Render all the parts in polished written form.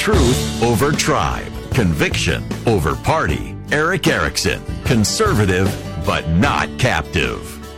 Truth over tribe. Conviction over party. Erick Erickson. Conservative, but not captive.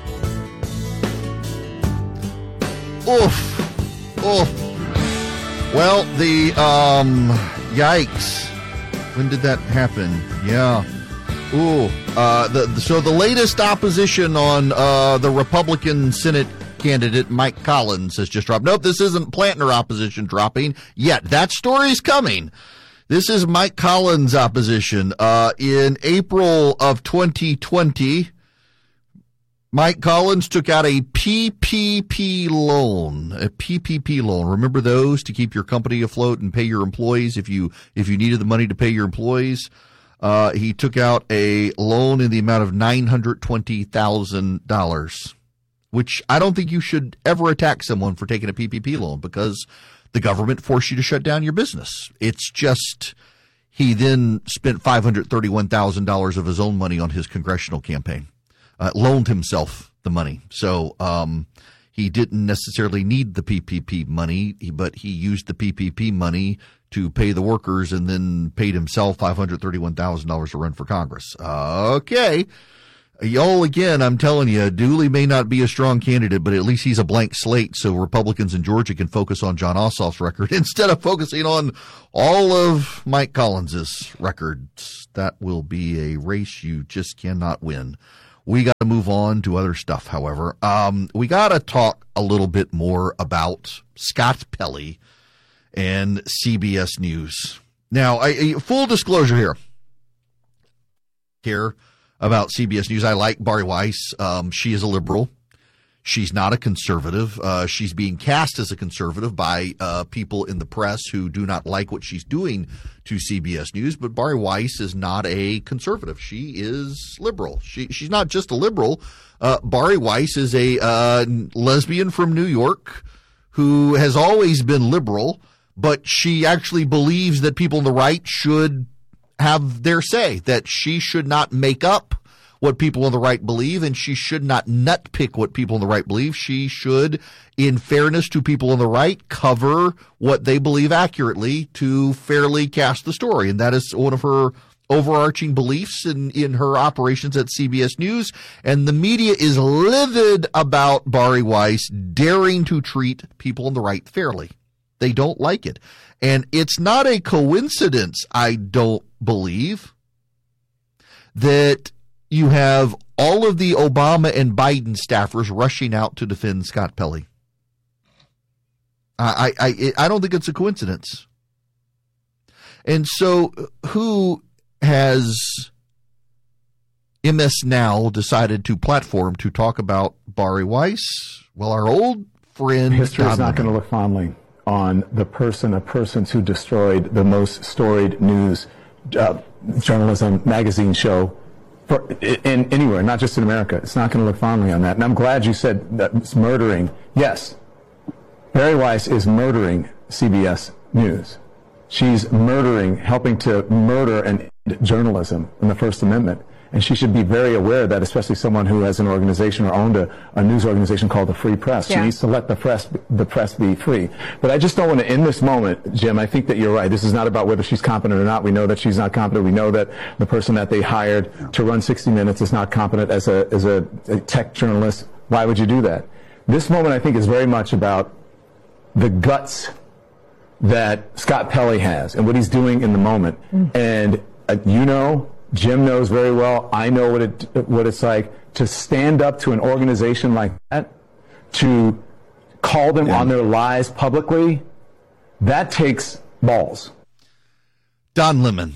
Oof. Well, the, yikes. When did that happen? Yeah. Ooh. So the latest opposition on the Republican Senate candidate Mike Collins has just dropped. Nope, this isn't Plantner opposition dropping yet. That story's coming. This is Mike Collins' opposition. In April of 2020, Mike Collins took out a PPP loan. A PPP loan. Remember those to keep your company afloat and pay your employees if you needed the money to pay your employees? He took out a loan in the amount of $920,000, which I don't think you should ever attack someone for taking a PPP loan because the government forced you to shut down your business. It's just he then spent $531,000 of his own money on his congressional campaign, loaned himself the money. So he didn't necessarily need the PPP money, but he used the PPP money to pay the workers and then paid himself $531,000 to run for Congress. Okay. Y'all, again, I'm telling you, Dooley may not be a strong candidate, but at least he's a blank slate, so Republicans in Georgia can focus on Jon Ossoff's record instead of focusing on all of Mike Collins's records. That will be a race you just cannot win. We got to move on to other stuff, however. We got to talk a little bit more about Scott Pelley and CBS News. Now, full disclosure here about CBS News. I like Bari Weiss. She is a liberal. She's not a conservative. She's being cast as a conservative by people in the press who do not like what she's doing to CBS News. But Bari Weiss is not a conservative. She is liberal. She's not just a liberal. Bari Weiss is a lesbian from New York who has always been liberal, but she actually believes that people on the right should have their say, that she should not make up what people on the right believe, and she should not nutpick what people on the right believe. She should, in fairness to people on the right, cover what they believe accurately to fairly cast the story. And that is one of her overarching beliefs in her operations at CBS News. And the media is livid about Bari Weiss daring to treat people on the right fairly. They don't like it. And it's not a coincidence, I don't believe, that you have all of the Obama and Biden staffers rushing out to defend Scott Pelley. I don't think it's a coincidence. And so who has MS Now decided to platform to talk about Bari Weiss? Well, our old friend History is not going to look fondly on the persons who destroyed the most storied news journalism magazine show anywhere, not just in America. It's not going to look fondly on that. And I'm glad you said that it's murdering. Yes, Bari Weiss is murdering CBS News. She's helping to murder and end journalism in the First Amendment. And she should be very aware of that, especially someone who has an organization or owned a news organization called the Free Press. Yeah. She needs to let the press be free. But I just don't want to, in this moment, Jim, I think that you're right. This is not about whether she's competent or not. We know that she's not competent. We know that the person that they hired to run 60 Minutes is not competent as a tech journalist. Why would you do that? This moment, I think, is very much about the guts that Scott Pelley has and what he's doing in the moment. And Jim knows very well, I know what it's like to stand up to an organization like that, to call them on their lies publicly. That takes balls. Don Lemon.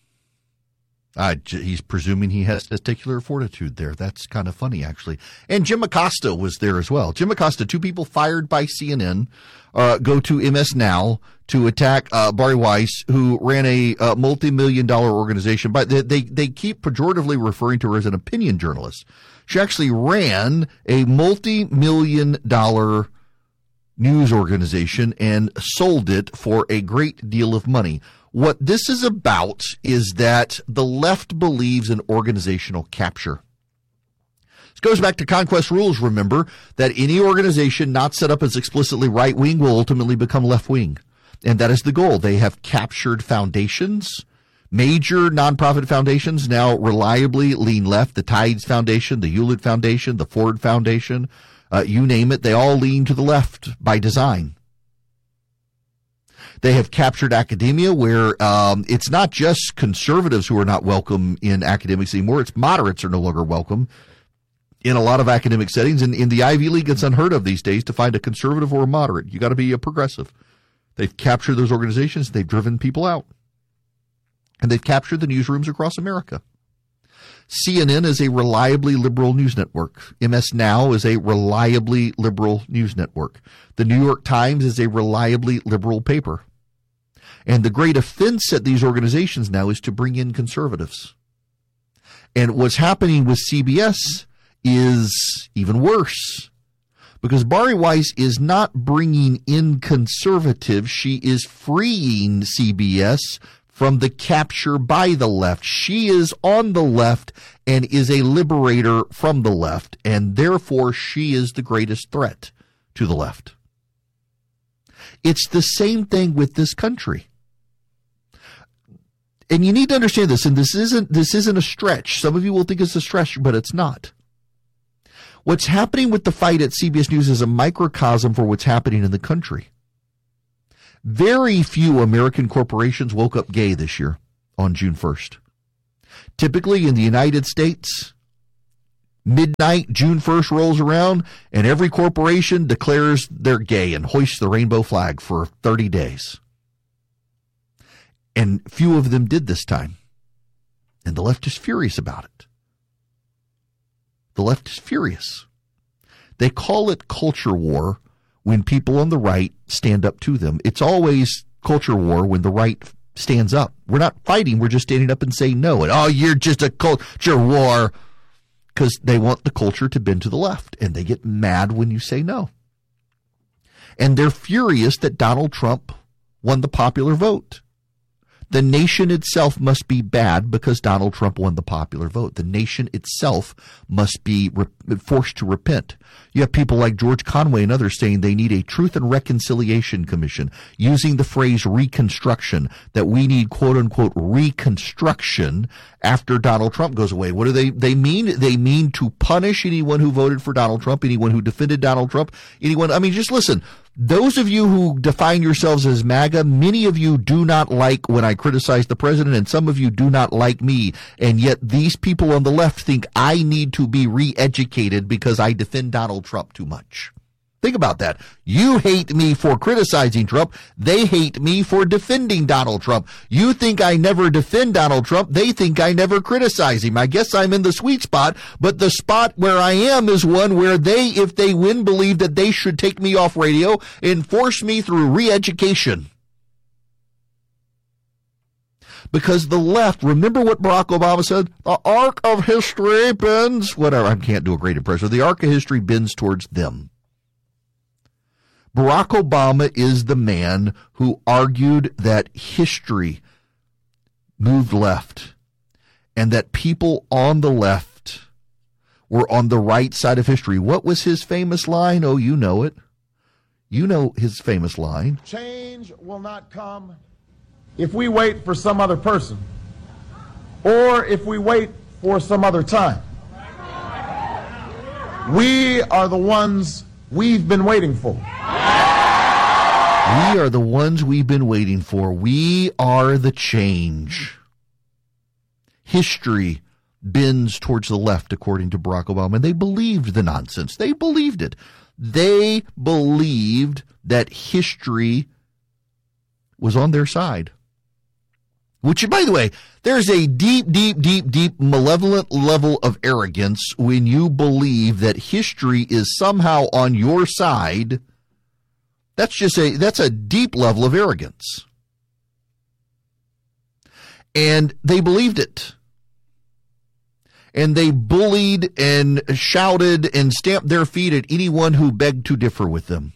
He's presuming he has testicular fortitude there. That's kind of funny, actually. And Jim Acosta was there as well. Jim Acosta, two people fired by CNN, go to MS Now to attack Bari Weiss, who ran a multi-million-dollar organization. But they keep pejoratively referring to her as an opinion journalist. She actually ran a multi-million-dollar news organization and sold it for a great deal of money. What this is about is that the left believes in organizational capture. This goes back to Conquest rules, remember, that any organization not set up as explicitly right-wing will ultimately become left-wing. And that is the goal. They have captured foundations. Major nonprofit foundations now reliably lean left. The Tides Foundation, the Hewlett Foundation, the Ford Foundation, you name it, they all lean to the left by design. They have captured academia where it's not just conservatives who are not welcome in academics anymore. It's moderates are no longer welcome in a lot of academic settings. And in the Ivy League, it's unheard of these days to find a conservative or a moderate. You got to be a progressive. They've captured those organizations. They've driven people out. And they've captured the newsrooms across America. CNN is a reliably liberal news network. MS Now is a reliably liberal news network. The New York Times is a reliably liberal paper. And the great offense at these organizations now is to bring in conservatives. And what's happening with CBS is even worse. Because Bari Weiss is not bringing in conservatives. She is freeing CBS from the capture by the left. She is on the left and is a liberator from the left, and therefore she is the greatest threat to the left. It's the same thing with this country. And you need to understand this, and this isn't a stretch. Some of you will think it's a stretch, but it's not. What's happening with the fight at CBS News is a microcosm for what's happening in the country. Very few American corporations woke up gay this year on June 1st. Typically in the United States, midnight, June 1st rolls around, and every corporation declares they're gay and hoists the rainbow flag for 30 days. And few of them did this time. And the left is furious about it. The left is furious. They call it culture war when people on the right stand up to them. It's always culture war when the right stands up. We're not fighting. We're just standing up and saying no. And, oh, you're just a culture war. Because they want the culture to bend to the left. And they get mad when you say no. And they're furious that Donald Trump won the popular vote. The nation itself must be bad because Donald Trump won the popular vote. The nation itself must be forced to repent. You have people like George Conway and others saying they need a Truth and Reconciliation Commission, using the phrase reconstruction, that we need quote-unquote reconstruction after Donald Trump goes away. What do they mean? They mean to punish anyone who voted for Donald Trump, anyone who defended Donald Trump, just listen. Those of you who define yourselves as MAGA, many of you do not like when I criticize the president, and some of you do not like me. And yet these people on the left think I need to be re-educated because I defend Donald Trump too much. Think about that. You hate me for criticizing Trump. They hate me for defending Donald Trump. You think I never defend Donald Trump. They think I never criticize him. I guess I'm in the sweet spot, but the spot where I am is one where they, if they win, believe that they should take me off radio and force me through re-education. Because the left, remember what Barack Obama said? The arc of history bends, whatever, I can't do a great impression. The arc of history bends towards them. Barack Obama is the man who argued that history moved left and that people on the left were on the right side of history. What was his famous line? Oh, you know it. You know his famous line. Change will not come if we wait for some other person or if we wait for some other time. We are the ones we've been waiting for. We are the ones we've been waiting for. We are the change. History bends towards the left, according to Barack Obama. And they believed the nonsense. They believed it. They believed that history was on their side. Which, by the way, there's a deep, deep, deep, deep malevolent level of arrogance when you believe that history is somehow on your side. That's a deep level of arrogance. And they believed it. And they bullied and shouted and stamped their feet at anyone who begged to differ with them.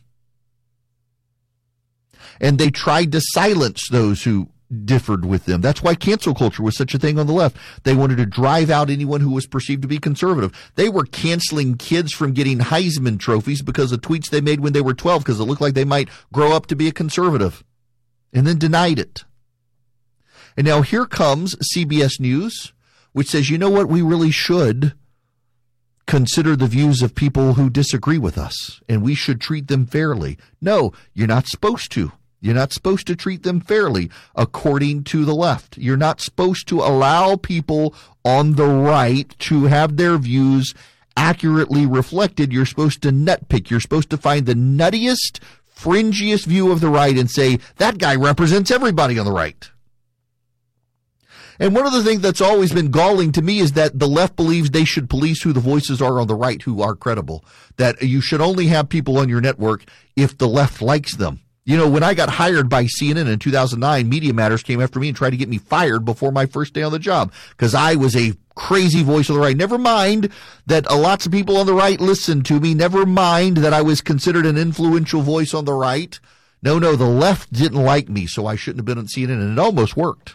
And they tried to silence those who differed with them. That's why cancel culture was such a thing on the left. They wanted to drive out anyone who was perceived to be conservative. They were canceling kids from getting Heisman trophies because of tweets they made when they were 12 because it looked like they might grow up to be a conservative. and then denied it. And now here comes CBS News, which says, you know what, we really should consider the views of people who disagree with us, and we should treat them fairly. No, you're not supposed to. You're not supposed to treat them fairly according to the left. You're not supposed to allow people on the right to have their views accurately reflected. You're supposed to nitpick. You're supposed to find the nuttiest, fringiest view of the right and say, that guy represents everybody on the right. And one of the things that's always been galling to me is that the left believes they should police who the voices are on the right who are credible, that you should only have people on your network if the left likes them. You know, when I got hired by CNN in 2009, Media Matters came after me and tried to get me fired before my first day on the job because I was a crazy voice of the right. Never mind that lots of people on the right listened to me. Never mind that I was considered an influential voice on the right. No, the left didn't like me, so I shouldn't have been on CNN, and it almost worked.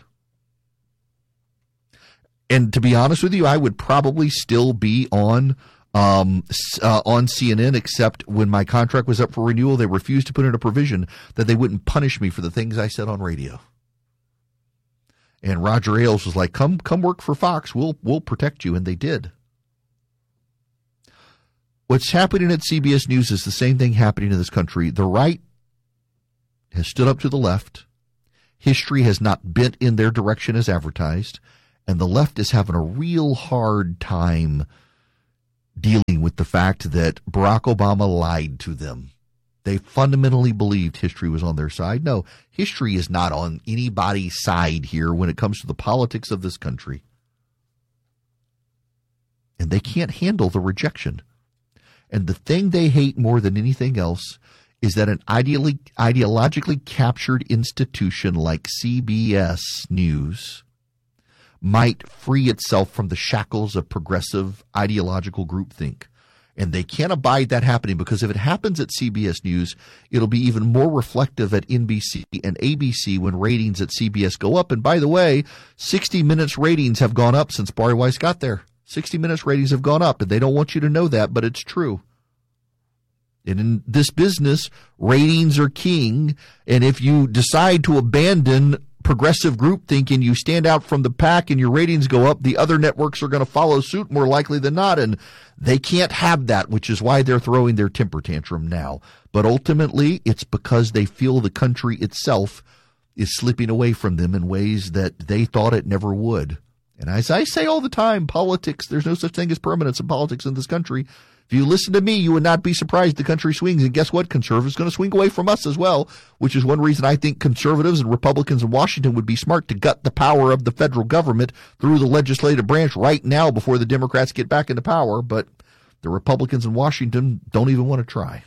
And to be honest with you, I would probably still be on CNN, except when my contract was up for renewal, they refused to put in a provision that they wouldn't punish me for the things I said on radio. And Roger Ailes was like, come work for Fox. We'll protect you. And they did. What's happening at CBS News is the same thing happening in this country. The right has stood up to the left. History has not bent in their direction as advertised. And the left is having a real hard time dealing with the fact that Barack Obama lied to them. They fundamentally believed history was on their side. No, history is not on anybody's side here when it comes to the politics of this country. And they can't handle the rejection. And the thing they hate more than anything else is that an ideologically captured institution like CBS News might free itself from the shackles of progressive ideological groupthink. And they can't abide that happening, because if it happens at CBS News, it'll be even more reflective at NBC and ABC when ratings at CBS go up. And by the way, 60 Minutes ratings have gone up since Bari Weiss got there. 60 Minutes ratings have gone up, and they don't want you to know that, but it's true. And in this business, ratings are king. And if you decide to abandon progressive groupthink and you stand out from the pack and your ratings go up, the other networks are going to follow suit more likely than not. And they can't have that, which is why they're throwing their temper tantrum now. But ultimately, it's because they feel the country itself is slipping away from them in ways that they thought it never would. And as I say all the time, politics, there's no such thing as permanence in politics in this country. If you listen to me, you would not be surprised the country swings. And guess what? Conservatives are going to swing away from us as well, which is one reason I think conservatives and Republicans in Washington would be smart to gut the power of the federal government through the legislative branch right now before the Democrats get back into power. But the Republicans in Washington don't even want to try.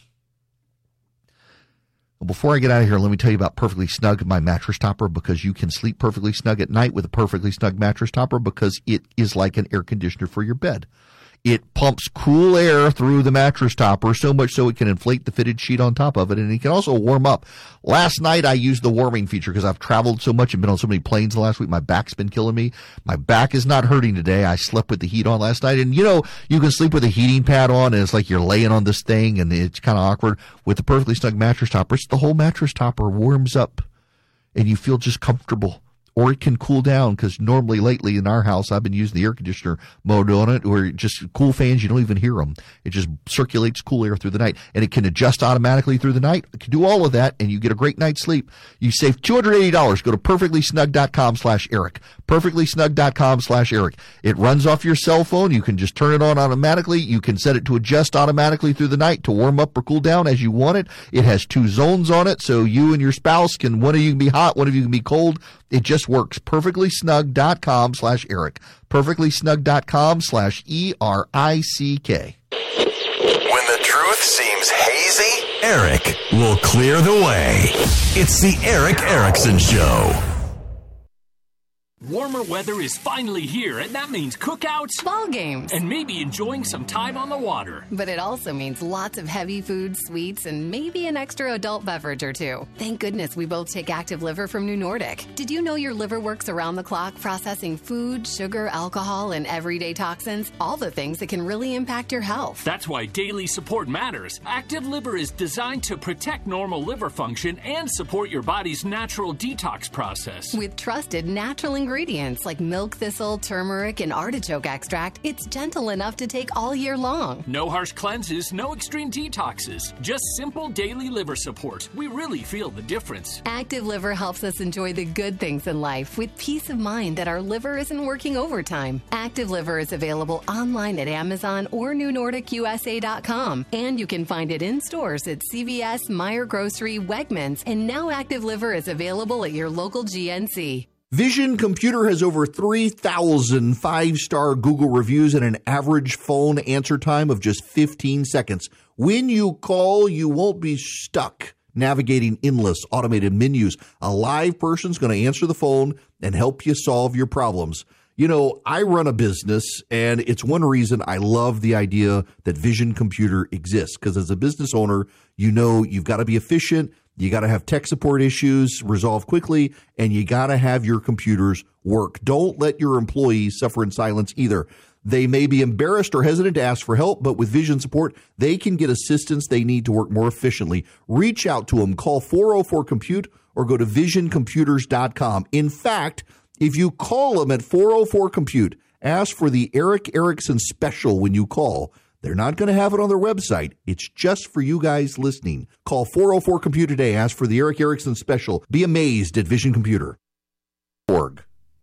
Well, before I get out of here, let me tell you about Perfectly Snug, my mattress topper, because you can sleep perfectly snug at night with a Perfectly Snug mattress topper, because it is like an air conditioner for your bed. It pumps cool air through the mattress topper, so much so it can inflate the fitted sheet on top of it, and it can also warm up. Last night I used the warming feature because I've traveled so much and been on so many planes the last week. My back's been killing me. My back is not hurting today. I slept with the heat on last night, and you know, you can sleep with a heating pad on, and it's like you're laying on this thing, and it's kind of awkward. With the Perfectly Snug mattress topper, it's the whole mattress topper warms up, and you feel just comfortable. Or it can cool down, because normally lately in our house, I've been using the air conditioner mode on it, or just cool fans, you don't even hear them. It just circulates cool air through the night, and it can adjust automatically through the night. It can do all of that, and you get a great night's sleep. You save $280. Go to perfectlysnug.com/Eric. Perfectlysnug.com/Eric. It runs off your cell phone. You can just turn it on automatically. You can set it to adjust automatically through the night to warm up or cool down as you want it. It has 2 zones on it, so you and your spouse can, one of you can be hot, one of you can be cold. It just works. Perfectlysnug.com/Eric. Perfectlysnug.com/ERICK. When the truth seems hazy, Eric will clear the way. It's the Erick Erickson Show. Warmer weather is finally here, and that means cookouts, ball games, and maybe enjoying some time on the water. But it also means lots of heavy food, sweets, and maybe an extra adult beverage or two. Thank goodness we both take Active Liver from New Nordic. Did you know your liver works around the clock processing food, sugar, alcohol, and everyday toxins? All the things that can really impact your health. That's why daily support matters. Active Liver is designed to protect normal liver function and support your body's natural detox process. With trusted natural ingredients like milk thistle, turmeric, and artichoke extract, it's gentle enough to take all year long. No harsh cleanses, no extreme detoxes, just simple daily liver support. We really feel the difference. Active Liver helps us enjoy the good things in life with peace of mind that our liver isn't working overtime. Active Liver is available online at Amazon or NewNordicUSA.com, and you can find it in stores at CVS, Meijer Grocery, Wegmans, and now Active Liver is available at your local GNC. Vision Computer has over 3,000 five-star Google reviews and an average phone answer time of just 15 seconds. When you call, you won't be stuck navigating endless automated menus. A live person's going to answer the phone and help you solve your problems. You know, I run a business, and it's one reason I love the idea that Vision Computer exists, because as a business owner, you know you've got to be efficient. You got to have tech support issues resolved quickly, and you got to have your computers work. Don't let your employees suffer in silence either. They may be embarrassed or hesitant to ask for help, but with Vision support, they can get assistance they need to work more efficiently. Reach out to them. Call 404-COMPUTE or go to visioncomputers.com. In fact, if you call them at 404-COMPUTE, ask for the Eric Erickson special when you call. They're not going to have it on their website. It's just for you guys listening. Call 404-COMPUTE today. Ask for the Eric Erickson special. Be amazed at Vision Computer. .org.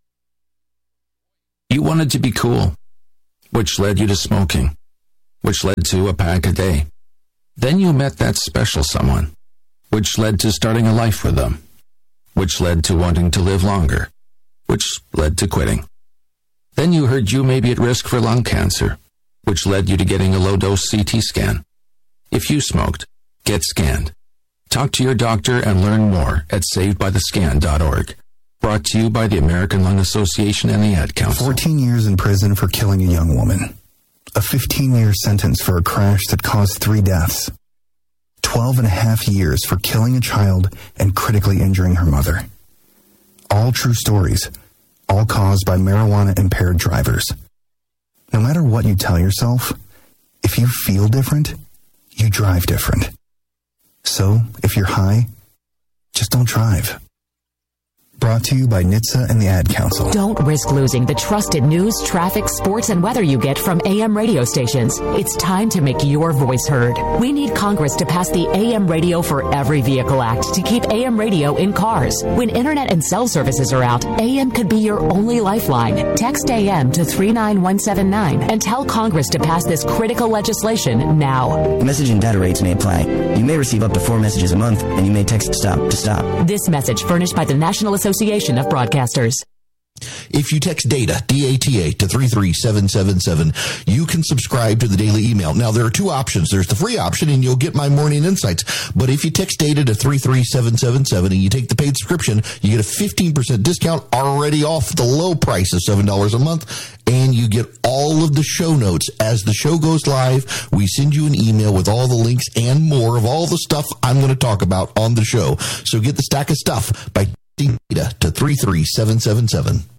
You wanted to be cool, which led you to smoking, which led to a pack a day. Then you met that special someone, which led to starting a life with them, which led to wanting to live longer, which led to quitting. Then you heard you may be at risk for lung cancer, which led you to getting a low-dose CT scan. If you smoked, get scanned. Talk to your doctor and learn more at savedbythescan.org. Brought to you by the American Lung Association and the Ad Council. 14 years in prison for killing a young woman. A 15-year sentence for a crash that caused 3 deaths. 12 and a half years for killing a child and critically injuring her mother. All true stories, all caused by marijuana-impaired drivers. No matter what you tell yourself, if you feel different, you drive different. So, if you're high, just don't drive. Brought to you by NHTSA and the Ad Council. Don't risk losing the trusted news, traffic, sports, and weather you get from AM radio stations. It's time to make your voice heard. We need Congress to pass the AM Radio for Every Vehicle Act to keep AM radio in cars. When internet and cell services are out, AM could be your only lifeline. Text AM to 39179 and tell Congress to pass this critical legislation now. Message and data rates may apply. You may receive up to 4 messages a month, and you may text STOP to stop. This message furnished by the National Association of Broadcasters. If you text DATA, D-A-T-A, to 33777, you can subscribe to the daily email. Now, there are 2 options. There's the free option, and you'll get my morning insights. But if you text DATA to 33777 and you take the paid subscription, you get a 15% discount already off the low price of $7 a month, and you get all of the show notes. As the show goes live, we send you an email with all the links and more of all the stuff I'm going to talk about on the show. So get the stack of stuff by DATA to 33777.